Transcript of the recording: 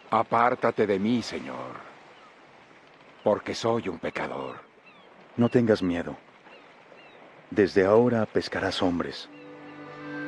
Apártate de mí, Señor, porque soy un pecador. No tengas miedo. Desde ahora pescarás hombres.